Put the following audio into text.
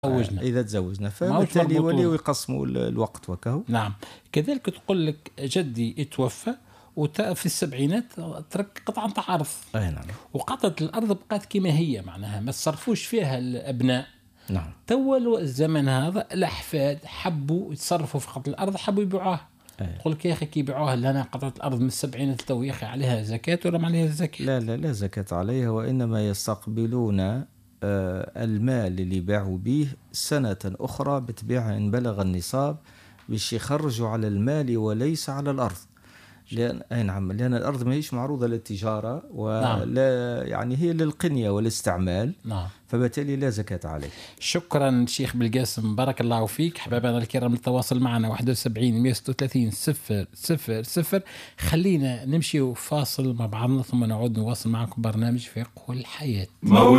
تزوجنا. إذا تزوجنا فبالتالي يوليوا يقسموا الوقت وكهو. نعم. كذلك تقول لك جدي اتوفى في السبعينات ترك قطعة أرض. نعم. وقطعة الأرض بقات كما هي، معناها ما تصرفوش فيها الأبناء. نعم. تولوا الزمن هذا الأحفاد حبوا يتصرفوا في قطعة الأرض، حبوا يبيعوها. تقول لك يا أخي كي يبيعوها لنا قطعة الأرض من السبعينات تو يا أخي عليها زكاة ولا ما عليها زكاة؟ لا زكاة عليها، وإنما يستقبلون المال اللي باعوا به سنة أخرى بتبيعها إن بلغ النصاب، باش يخرجوا على المال وليس على الأرض. لأن الأرض ما هيش معروضة للتجارة ولا يعني هي للقنية والاستعمال. نعم. فبالتالي لا زكاة عليه. شكرا شيخ بالقاسم، بارك الله فيك. حبايبنا الكرام التواصل معنا 71 136 000. خلينا نمشي فاصل مع بعضنا ثم نعود نواصل معكم برنامج فقه الحياة.